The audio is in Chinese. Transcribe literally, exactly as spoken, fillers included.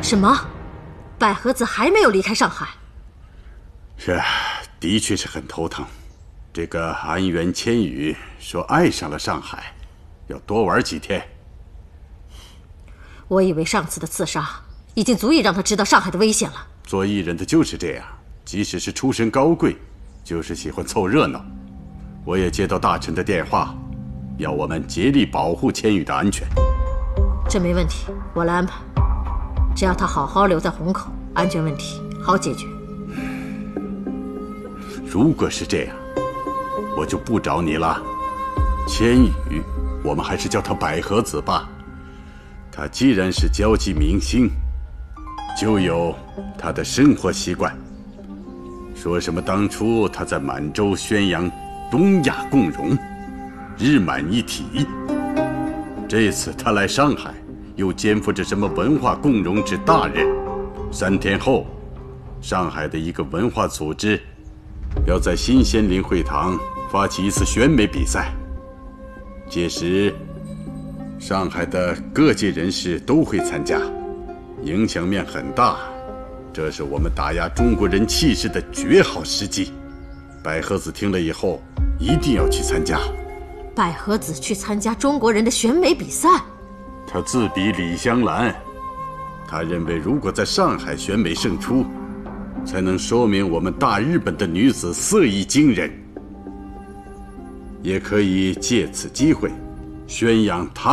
什么？百合子还没有离开上海？ 是啊，的确是很头疼。这个安源千羽说爱上了上海，要多玩几天。 我以为上次的刺杀已经足以让他知道上海的危险了。 做艺人的就是这样，即使是出身高贵，就是喜欢凑热闹。我也接到大臣的电话，要我们竭力保护千羽的安全。 这没问题，我来安排。只要他好好留在虹口，安全问题好解决。 如果是这样，我就不找你了。千羽，我们还是叫她百合子吧。她既然是交际明星，就有她的生活习惯。说什么当初她在满洲宣扬东亚共荣，日满一体。这次她来上海，又肩负着什么文化共荣之大任。三天后，上海的一个文化组织要在新仙林会堂发起一次选美比赛，届时上海的各界人士都会参加，影响面很大。这是我们打压中国人气势的绝好时机。百合子听了以后一定要去参加。 百合子去参加中国人的选美比赛？ 她自比李香兰，她认为如果在上海选美胜出，才能说明我们大日本的女子色艺惊人，也可以借此机会宣扬她